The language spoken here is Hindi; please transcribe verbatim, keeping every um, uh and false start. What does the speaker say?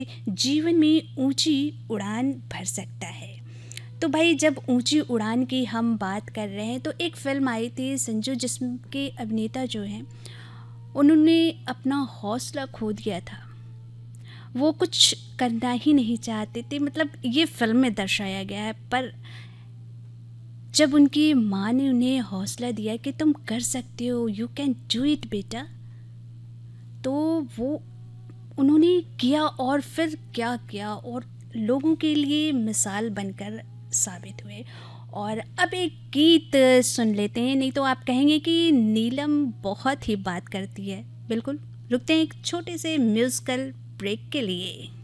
जीवन में ऊंची उड़ान भर सकता है। तो भाई जब ऊंची उड़ान की हम बात कर रहे हैं तो एक फ़िल्म आई थी संजू जिसके अभिनेता जो हैं उन्होंने अपना हौसला खो दिया था। वो कुछ करना ही नहीं चाहते थे, मतलब ये फ़िल्म में दर्शाया गया है। पर जब उनकी माँ ने उन्हें हौसला दिया कि तुम कर सकते हो, यू कैन डू इट बेटा, तो वो उन्होंने किया और फिर क्या किया और लोगों के लिए मिसाल बनकर साबित हुए। और अब एक गीत सुन लेते हैं, नहीं तो आप कहेंगे कि नीलम बहुत ही बात करती है। बिल्कुल रुकते हैं एक छोटे से म्यूजिकल ब्रेक के लिए।